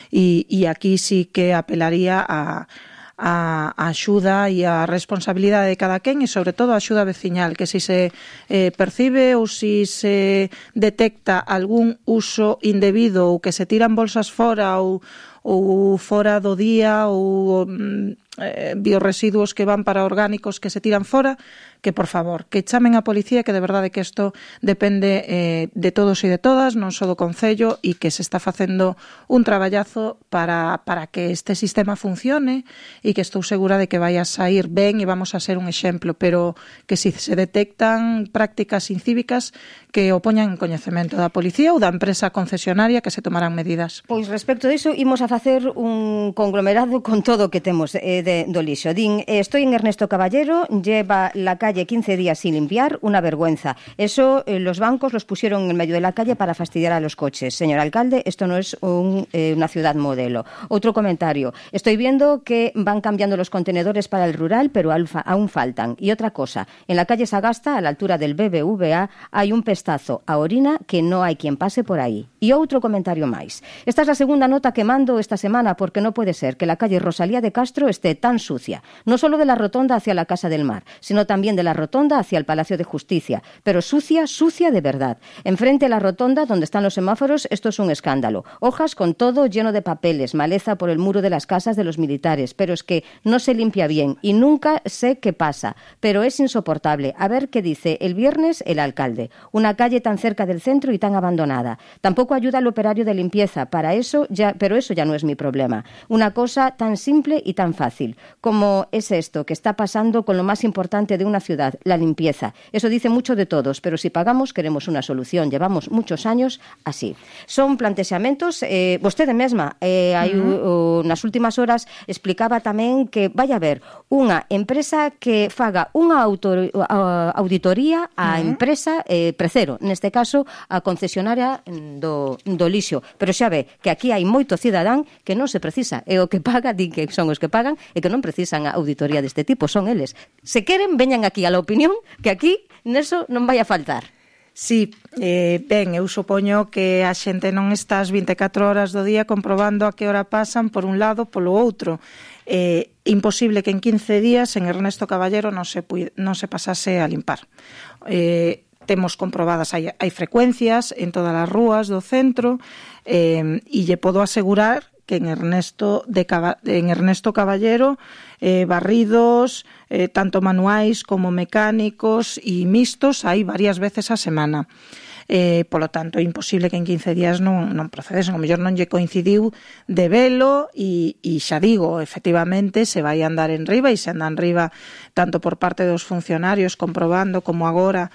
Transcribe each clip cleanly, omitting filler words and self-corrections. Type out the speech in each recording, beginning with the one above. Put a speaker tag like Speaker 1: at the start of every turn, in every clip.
Speaker 1: e aquí sí que apelaría a axuda e a responsabilidade de cada quen e, sobre todo, a axuda veciñal, que se percibe ou se detecta algún uso indebido ou que se tiran bolsas fora ou fora do día ou biorresiduos que van para orgánicos que se tiran fora, que por favor, que chamen a policía, que de verdade que isto depende de todos e de todas, non só do Concello, e que se está facendo un traballazo para que este sistema funcione e que estou segura de que vai a sair ben e vamos a ser un exemplo, pero que se detectan prácticas incívicas que o poñan en coñecemento da policía ou da empresa concesionaria, que se tomarán medidas.
Speaker 2: Pois respecto disso, imos a facer un conglomerado con todo o que temos do lixo. Din, estoy en Ernesto Caballero, lleva la calle 15 días sin limpiar, una vergüenza. Eso los bancos los pusieron en el medio de la calle para fastidiar a los coches. Señor alcalde, esto no es una ciudad modelo. Otro comentario, estoy viendo que van cambiando los contenedores para el rural, pero aún faltan. Y otra cosa, en la calle Sagasta, a la altura del BBVA, hay un pestazo a orina que no hay quien pase por ahí. Y otro comentario máis. Esta es la segunda nota que mando esta semana porque no puede ser que la calle Rosalía de Castro esté tan sucia, no solo de la rotonda hacia la Casa del Mar, sino también de la rotonda hacia el Palacio de Justicia, pero sucia, sucia de verdad. Enfrente a la rotonda, donde están los semáforos, esto es un escándalo. Hojas con todo lleno de papeles, maleza por el muro de las casas de los militares, pero es que no se limpia bien y nunca sé qué pasa, pero es insoportable. A ver qué dice el viernes el alcalde. Una calle tan cerca del centro y tan abandonada. Tampoco ayuda al operario de limpieza, pero eso ya no es mi problema. Una cosa tan simple y tan fácil como es esto que está pasando con lo más importante de una ciudad, la limpieza. Eso dice mucho de todos, pero si pagamos queremos unha solución. Llevamos muchos años así. Son plantexamentos, vostede mesma nas últimas horas explicaba tamén que vai haber unha empresa que faga unha auditoría á empresa Precero, neste caso a concesionaria do lixo, pero xa ve que aquí hai moito cidadán que non se precisa, e o que paga, din que son os que pagan e que non precisan a auditoría deste tipo, son eles. Se queren, veñan aquí a la opinión, que aquí neso non vai a faltar.
Speaker 1: Sí, ben, eu supoño que a xente non está as 24 horas do día comprobando a que hora pasan por un lado polo outro. Imposible que en 15 días en Ernesto Caballero non se pasase a limpar. Temos comprobadas, hai frecuencias en todas as rúas do centro e lle podo asegurar que en Ernesto Caballero barridos, tanto manuais como mecánicos e mixtos, hai varias veces a semana. Polo tanto, é imposible que en 15 días non procedesen. O mellor non lle coincidiu de velo e xa digo, efectivamente, se vai andar en riba e se anda en riba tanto por parte dos funcionarios comprobando como agora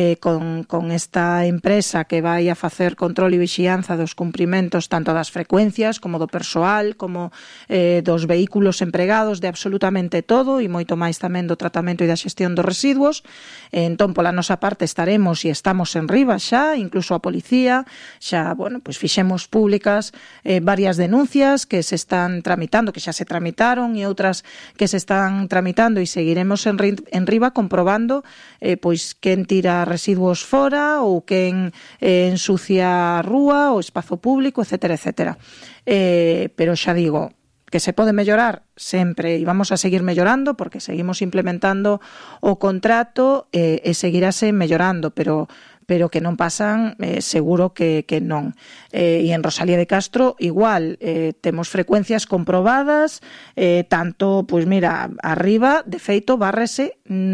Speaker 1: con esta empresa que vai a facer control e vixianza dos cumprimentos tanto das frecuencias como do persoal, como dos vehículos empregados, de absolutamente todo e moito máis tamén do tratamento e da xestión dos residuos. Entón, pola nosa parte estaremos e estamos en riba xa, incluso a policía, xa, bueno, pois fixemos públicas varias denuncias que se están tramitando, que xa se tramitaron e outras que se están tramitando e seguiremos en riba comprobando pois quen tira residuos fora ou quen ensucia a rúa, o espazo público, etcétera, etcétera. Pero xa digo, que se pode mellorar sempre e vamos a seguir mellorando porque seguimos implementando o contrato e seguirase mellorando, pero que non pasan, seguro que non. E en Rosalía de Castro, igual, temos frecuencias comprobadas, tanto, pois mira, arriba, de feito, bárrese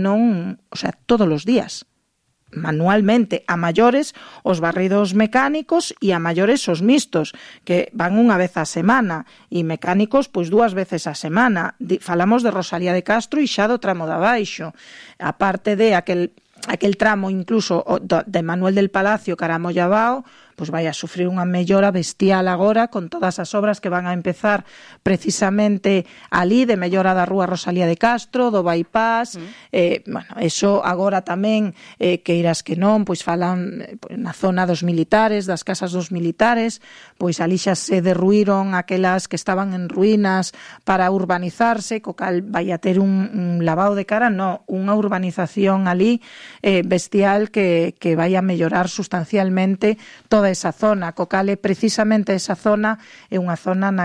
Speaker 1: todos os días, manualmente, a maiores os barridos mecánicos e a maiores os mixtos, que van unha vez a semana, e mecánicos pois 2 veces a semana. Falamos de Rosalía de Castro e xa do tramo de abaixo, aparte de aquel tramo incluso de Manuel del Palacio cara a Mollabao, pois vai a sufrir unha mellora bestial agora con todas as obras que van a empezar precisamente ali de mellora da rúa Rosalía de Castro, do bypass. Bueno, eso agora tamén, que irás que non, pois falan na zona dos militares, das casas dos militares, pois ali xa se derruíron aquelas que estaban en ruínas para urbanizarse, co cal vai a ter un lavado de cara, unha urbanización ali bestial que vai a mellorar sustancialmente toda esa zona, co cal precisamente esa zona é unha zona na